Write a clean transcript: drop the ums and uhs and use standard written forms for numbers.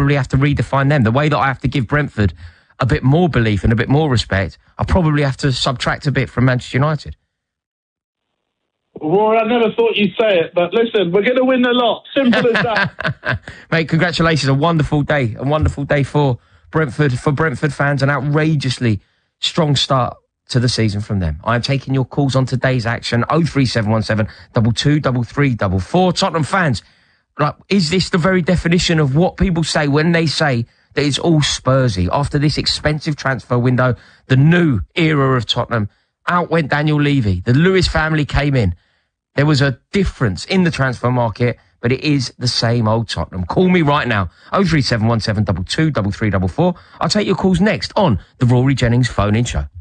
probably have to redefine them. The way that I have to give Brentford a bit more belief and a bit more respect, I probably have to subtract a bit from Manchester United. Roy, I never thought you'd say it, but listen, we're going to win the lot. Simple as that. Mate, congratulations. A wonderful day for Brentford fans. An outrageously strong start to the season from them. I am taking your calls on today's action. 03717 223344. Tottenham fans, like, is this the very definition of what people say when they say that it's all Spursy? After this expensive transfer window, the new era of Tottenham, out went Daniel Levy. The Lewis family came in. There was a difference in the transfer market, but it is the same old Tottenham. Call me right now. 03717 223344. I'll take your calls next on the Rory Jennings phone-in show.